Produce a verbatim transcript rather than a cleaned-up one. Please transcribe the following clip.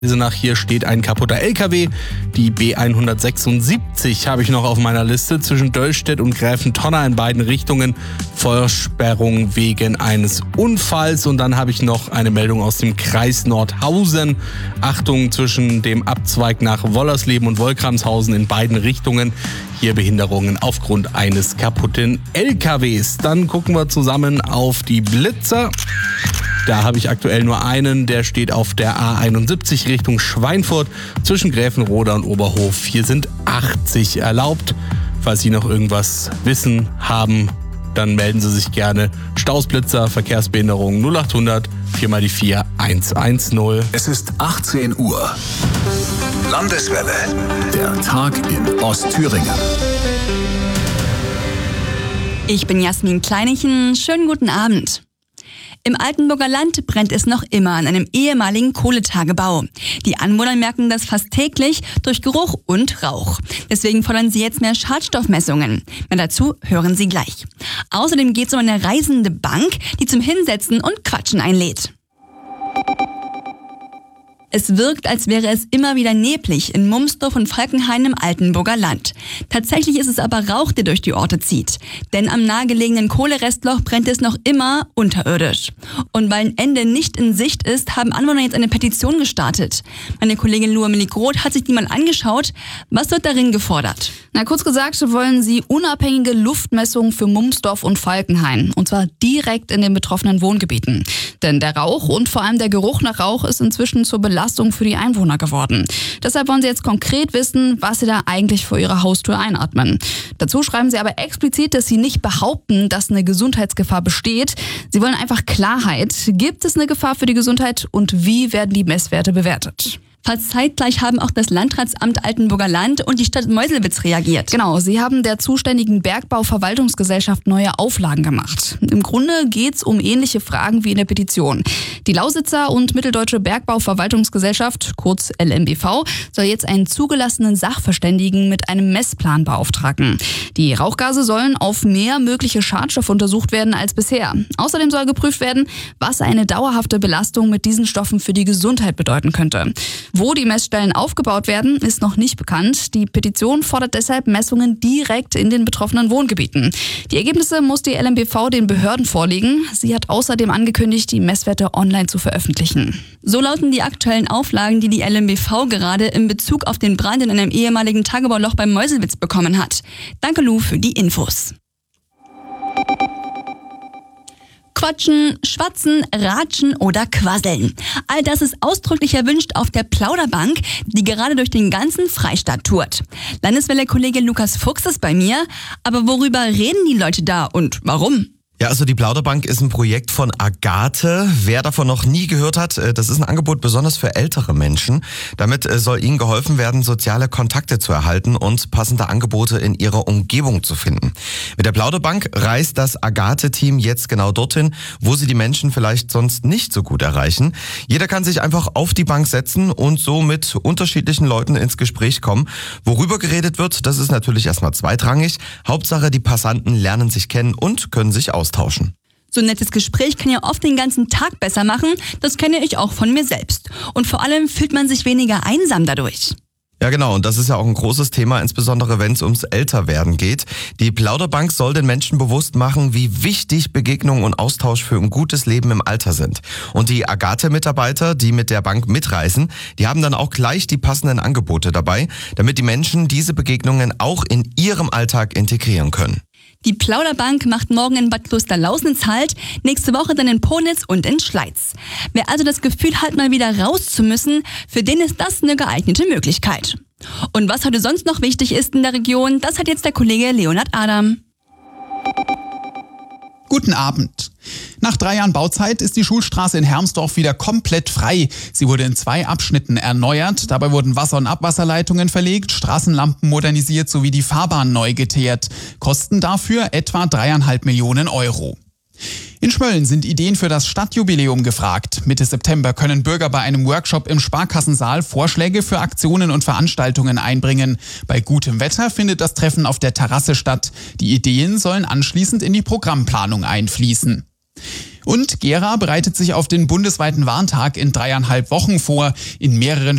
Nach hier steht ein kaputter L K W. Die B hundertsechsundsiebzig habe ich noch auf meiner Liste. Zwischen Döllstedt und Gräfentonner in beiden Richtungen Vollsperrung wegen eines Unfalls. Und dann habe ich noch eine Meldung aus dem Kreis Nordhausen. Achtung, zwischen dem Abzweig nach Wollersleben und Wolkramshausen in beiden Richtungen. Hier Behinderungen aufgrund eines kaputten L K Ws. Dann gucken wir zusammen auf die Blitzer. Da habe ich aktuell nur einen, der steht auf der A einundsiebzig Richtung Schweinfurt zwischen Gräfenroda und Oberhof. Hier sind achtzig erlaubt. Falls Sie noch irgendwas wissen, haben, dann melden Sie sich gerne. Stausblitzer, Verkehrsbehinderung null achthundert vier mal die vier eins eins null. Es ist achtzehn Uhr. Landeswelle. Der Tag in Ostthüringen. Ich bin Jasmin Kleinichen. Schönen guten Abend. Im Altenburger Land brennt es noch immer an einem ehemaligen Kohletagebau. Die Anwohner merken das fast täglich durch Geruch und Rauch. Deswegen fordern sie jetzt mehr Schadstoffmessungen. Mehr dazu hören Sie gleich. Außerdem geht es um eine reisende Bank, die zum Hinsetzen und Quatschen einlädt. Es wirkt, als wäre es immer wieder neblig in Mumsdorf und Falkenhain im Altenburger Land. Tatsächlich ist es aber Rauch, der durch die Orte zieht. Denn am nahegelegenen Kohlerestloch brennt es noch immer unterirdisch. Und weil ein Ende nicht in Sicht ist, haben Anwohner jetzt eine Petition gestartet. Meine Kollegin Lua Millig-Roth hat sich die mal angeschaut. Was wird darin gefordert? Na, kurz gesagt wollen sie unabhängige Luftmessungen für Mumsdorf und Falkenhain. Und zwar direkt in den betroffenen Wohngebieten. Denn der Rauch und vor allem der Geruch nach Rauch ist inzwischen zur Belastung für die Einwohner geworden. Deshalb wollen sie jetzt konkret wissen, was sie da eigentlich vor ihrer Haustür einatmen. Dazu schreiben sie aber explizit, dass sie nicht behaupten, dass eine Gesundheitsgefahr besteht. Sie wollen einfach Klarheit. Gibt es eine Gefahr für die Gesundheit und wie werden die Messwerte bewertet? Fast zeitgleich haben auch das Landratsamt Altenburger Land und die Stadt Meuselwitz reagiert. Genau, sie haben der zuständigen Bergbauverwaltungsgesellschaft neue Auflagen gemacht. Im Grunde geht's um ähnliche Fragen wie in der Petition. Die Lausitzer und Mitteldeutsche Bergbauverwaltungsgesellschaft, kurz L M B V, soll jetzt einen zugelassenen Sachverständigen mit einem Messplan beauftragen. Die Rauchgase sollen auf mehr mögliche Schadstoffe untersucht werden als bisher. Außerdem soll geprüft werden, was eine dauerhafte Belastung mit diesen Stoffen für die Gesundheit bedeuten könnte. Wo die Messstellen aufgebaut werden, ist noch nicht bekannt. Die Petition fordert deshalb Messungen direkt in den betroffenen Wohngebieten. Die Ergebnisse muss die L M B V den Behörden vorlegen. Sie hat außerdem angekündigt, die Messwerte online zu veröffentlichen. So lauten die aktuellen Auflagen, die die L M B V gerade in Bezug auf den Brand in einem ehemaligen Tagebauloch beim Meuselwitz bekommen hat. Danke, Lu, für die Infos. Quatschen, schwatzen, ratschen oder quasseln. All das ist ausdrücklich erwünscht auf der Plauderbank, die gerade durch den ganzen Freistaat tourt. Landeswelle-Kollege Lukas Fuchs ist bei mir. Aber worüber reden die Leute da und warum? Ja, also die Plauderbank ist ein Projekt von Agathe. Wer davon noch nie gehört hat, das ist ein Angebot besonders für ältere Menschen. Damit soll ihnen geholfen werden, soziale Kontakte zu erhalten und passende Angebote in ihrer Umgebung zu finden. Mit der Plauderbank reist das Agathe-Team jetzt genau dorthin, wo sie die Menschen vielleicht sonst nicht so gut erreichen. Jeder kann sich einfach auf die Bank setzen und so mit unterschiedlichen Leuten ins Gespräch kommen. Worüber geredet wird, das ist natürlich erstmal zweitrangig. Hauptsache, die Passanten lernen sich kennen und können sich austauschen. So ein nettes Gespräch kann ja oft den ganzen Tag besser machen. Das kenne ich auch von mir selbst. Und vor allem fühlt man sich weniger einsam dadurch. Ja genau, und das ist ja auch ein großes Thema, insbesondere wenn es ums Älterwerden geht. Die Plauderbank soll den Menschen bewusst machen, wie wichtig Begegnung und Austausch für ein gutes Leben im Alter sind. Und die Agathe-Mitarbeiter, die mit der Bank mitreisen, die haben dann auch gleich die passenden Angebote dabei, damit die Menschen diese Begegnungen auch in ihrem Alltag integrieren können. Die Plauderbank macht morgen in Bad Klosterlausnitz Halt, nächste Woche dann in Ponitz und in Schleiz. Wer also das Gefühl hat, mal wieder raus zu müssen, für den ist das eine geeignete Möglichkeit. Und was heute sonst noch wichtig ist in der Region, das hat jetzt der Kollege Leonhard Adam. Guten Abend. Nach drei Jahren Bauzeit ist die Schulstraße in Hermsdorf wieder komplett frei. Sie wurde in zwei Abschnitten erneuert. Dabei wurden Wasser- und Abwasserleitungen verlegt, Straßenlampen modernisiert sowie die Fahrbahn neu geteert. Kosten dafür etwa dreieinhalb Millionen Euro. In Schmölln sind Ideen für das Stadtjubiläum gefragt. Mitte September können Bürger bei einem Workshop im Sparkassensaal Vorschläge für Aktionen und Veranstaltungen einbringen. Bei gutem Wetter findet das Treffen auf der Terrasse statt. Die Ideen sollen anschließend in die Programmplanung einfließen. Und Gera bereitet sich auf den bundesweiten Warntag in dreieinhalb Wochen vor. In mehreren